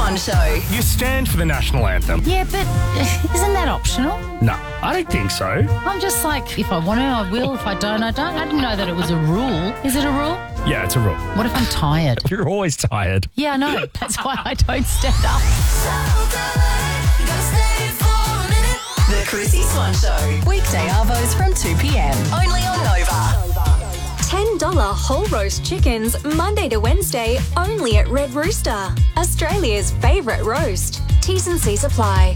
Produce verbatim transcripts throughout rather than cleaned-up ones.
Swan Show. You stand for the national anthem. Yeah, but isn't that optional? No, I don't think so. I'm just like, if I want to, I will. If I don't, I don't. I didn't know that it was a rule. Is it a rule? Yeah, it's a rule. What if I'm tired? You're always tired. Yeah, I know. That's why I don't stand up. The Chrissy Swan Show. Weekday arvos from two p.m. Only on Nova. ten dollars whole roast chickens, Monday to Wednesday, only at Red Rooster. Australia's favourite roast. T's and C's apply.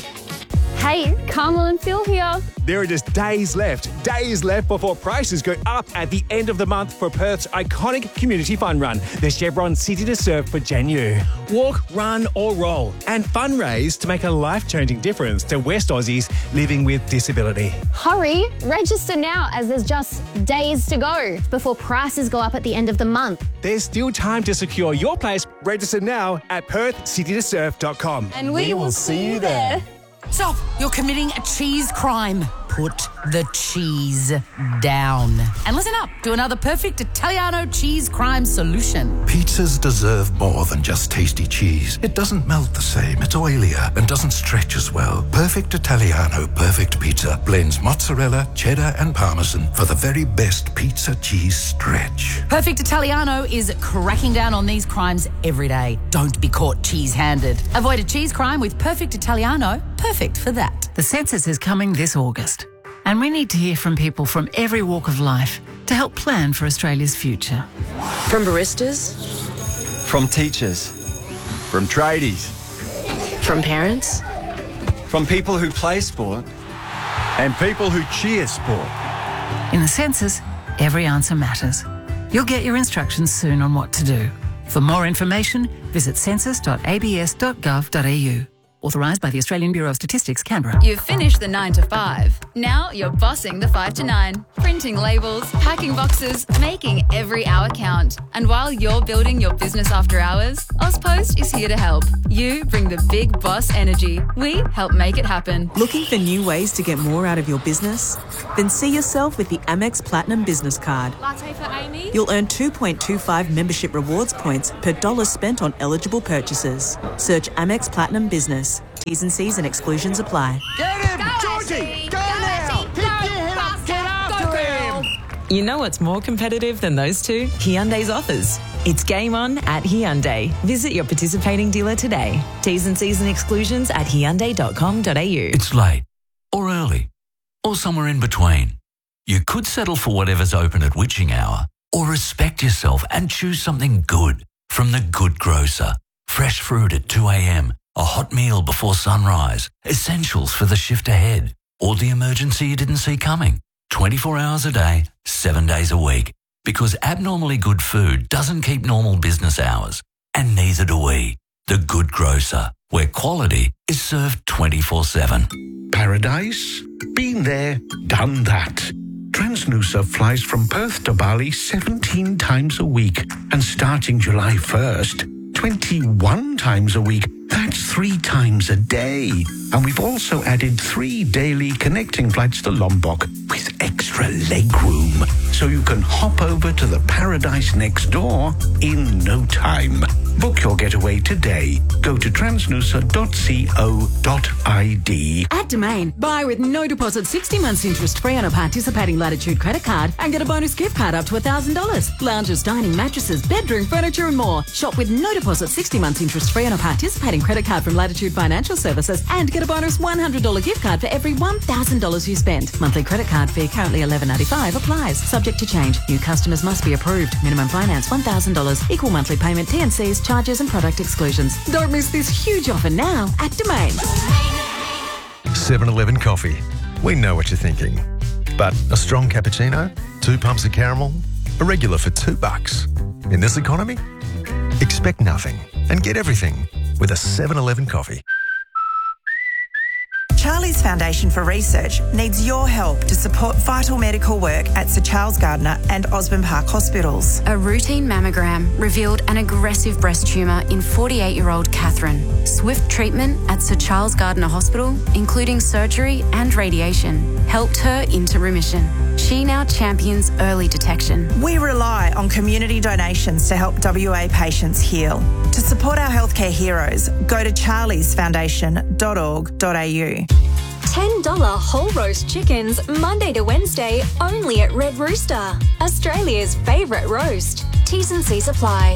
Hey, Carmel and Phil here. There are just days left, days left before prices go up at the end of the month for Perth's iconic community fun run, the Chevron City to Surf for January. Walk, run or roll and fundraise to make a life-changing difference to West Aussies living with disability. Hurry, register now as there's just days to go before prices go up at the end of the month. There's still time to secure your place. Register now at perth city to surf dot com. And we, we will see you there. Stop! You're committing a cheese crime. Put the cheese down. And listen up to another perfect Italiano cheese crime solution. Pizzas deserve more than just tasty cheese. It doesn't melt the same, it's oilier and doesn't stretch as well. Perfect Italiano Perfect Pizza blends mozzarella, cheddar and parmesan for the very best pizza cheese stretch. Perfect Italiano is cracking down on these crimes every day. Don't be caught cheese-handed. Avoid a cheese crime with Perfect Italiano. Perfect for that. The census is coming this August, and we need to hear from people from every walk of life to help plan for Australia's future. From baristas, from teachers, from tradies, from parents, from people who play sport, and people who cheer sport. In the census, every answer matters. You'll get your instructions soon on what to do. For more information, visit census dot a b s dot gov dot a u. Authorised by the Australian Bureau of Statistics, Canberra. You've finished the nine to five. Now you're bossing the five to nine. Printing labels, packing boxes, making every hour count. And while you're building your business after hours, AusPost is here to help. You bring the big boss energy. We help make it happen. Looking for new ways to get more out of your business? Then see yourself with the Amex Platinum Business Card. Latte for Amy. You'll earn two point two five membership rewards points per dollar spent on eligible purchases. Search Amex Platinum Business. T's and C's and exclusions apply. Get him! Go Georgie! Go, go now! Pick your head up! Get after him! You know what's more competitive than those two? Hyundai's offers. It's game on at Hyundai. Visit your participating dealer today. T's and C's and exclusions at hyundai dot com dot a u. It's late, or early, or somewhere in between. You could settle for whatever's open at witching hour, or respect yourself and choose something good from The Good Grocer. Fresh fruit at two a.m, a hot meal before sunrise, essentials for the shift ahead, or the emergency you didn't see coming. twenty-four hours a day, seven days a week. Because abnormally good food doesn't keep normal business hours. And neither do we. The Good Grocer, where quality is served twenty-four seven. Paradise? Been there, done that. Transnusa flies from Perth to Bali seventeen times a week. And starting July first, twenty-one times a week. That's three times a day. And we've also added three daily connecting flights to Lombok with extra legroom. So you can hop over to the paradise next door in no time. Book your getaway today. Go to transnusa dot co dot i d. At Domain, buy with no deposit sixty months interest free on a participating Latitude credit card and get a bonus gift card up to one thousand dollars. Lounges, dining, mattresses, bedroom, furniture and more. Shop with no deposit sixty months interest free on a participating credit card from Latitude Financial Services and get a bonus one hundred dollars gift card for every one thousand dollars you spend. Monthly credit card fee currently eleven ninety-five applies. Subject to change. New customers must be approved. Minimum finance one thousand dollars. Equal monthly payment. T and C's, charges and product exclusions. Don't miss this huge offer now at Domain. seven eleven Coffee. We know what you're thinking. But a strong cappuccino, two pumps of caramel, a regular for two bucks. In this economy, expect nothing and get everything with a seven eleven Coffee. Charlie's Foundation for Research needs your help to support vital medical work at Sir Charles Gardner and Osborne Park Hospitals. A routine mammogram revealed an aggressive breast tumour in forty-eight-year-old Catherine. Swift treatment at Sir Charles Gardner Hospital, including surgery and radiation, helped her into remission. She now champions early detection. We rely on community donations to help W A patients heal. To support our healthcare heroes, go to charlies foundation dot org dot a u. ten dollars whole roast chickens Monday to Wednesday only at Red Rooster. Australia's favourite roast. T's and C's apply.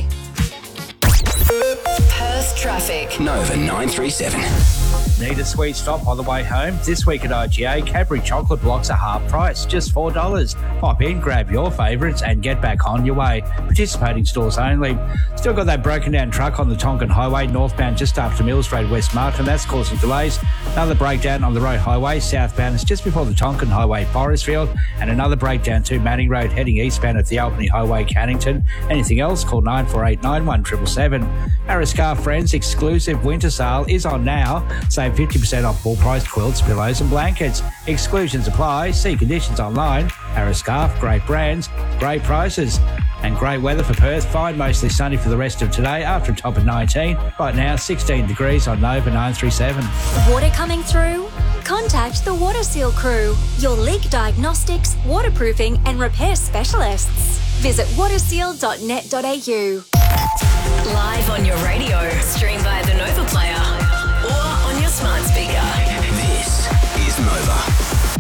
Perth traffic. Nova nine three seven. Need a sweet stop on the way home? This week at I G A, Cadbury chocolate blocks are half price, just four dollars. Pop in, grab your favourites and get back on your way. Participating stores only. Still got that broken down truck on the Tonkin Highway, northbound just after Mills Road, West Martin. That's causing delays. Another breakdown on the Road Highway, southbound. It's just before the Tonkin Highway, Forestfield. And another breakdown to Manning Road, heading eastbound at the Albany Highway, Cannington. Anything else, call nine four eight nine one seven seven seven. Ariscar Friends exclusive winter sale is on now. Save fifty percent off full price quilts, pillows and blankets. Exclusions apply. See conditions online. Ariscar, great brands, great prices. And great weather for Perth. Fine, mostly sunny for the rest of today after a top of nineteen. Right now, sixteen degrees on Nova nine three seven. Water coming through? Contact the Water Seal crew, your leak diagnostics, waterproofing and repair specialists. Visit water seal dot net dot a u. Live on your radio, stream via the Nova player or on your smart speaker. This is Nova.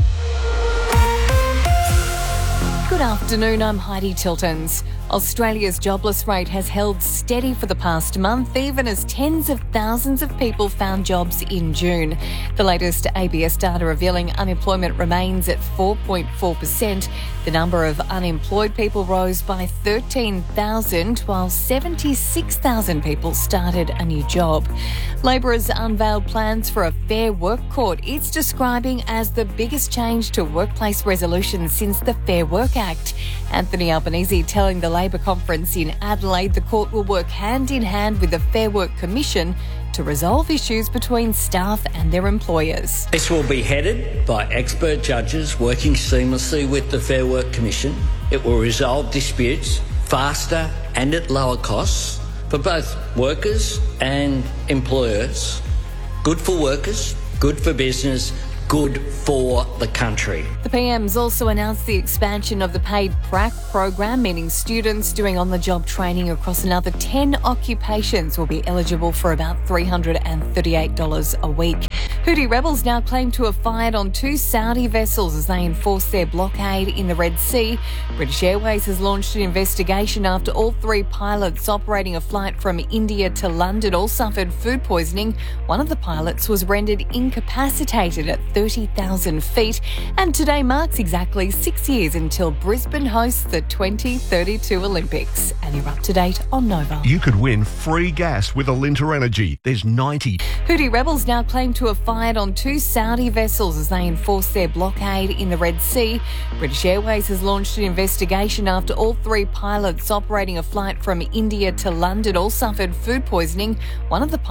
Good afternoon, I'm Heidi Tiltons. Australia's jobless rate has held steady for the past month, even as tens of thousands of people found jobs in June. The latest A B S data revealing unemployment remains at four point four percent. The number of unemployed people rose by thirteen thousand, while seventy-six thousand people started a new job. Labor has unveiled plans for a fair work court it's describing as the biggest change to workplace resolution since the Fair Work Act. Anthony Albanese telling the Labor conference in Adelaide the court will work hand in hand with the Fair Work Commission to resolve issues between staff and their employers. This will be headed by expert judges working seamlessly with the Fair Work Commission. It will resolve disputes faster and at lower costs for both workers and employers. Good for workers, good for business, good for the country. The P M's also announced the expansion of the paid prac program, meaning students doing on-the-job training across another ten occupations will be eligible for about three hundred thirty-eight dollars a week. Houthi rebels now claim to have fired on two Saudi vessels as they enforce their blockade in the Red Sea. British Airways has launched an investigation after all three pilots operating a flight from India to London all suffered food poisoning. One of the pilots was rendered incapacitated at thirty thousand feet, and today marks exactly six years until Brisbane hosts the twenty thirty-two Olympics. And you're up to date on Nova. You could win free gas with Alinta Energy. There's ninety. Houthi rebels now claim to have fired on two Saudi vessels as they enforce their blockade in the Red Sea. British Airways has launched an investigation after all three pilots operating a flight from India to London all suffered food poisoning. One of the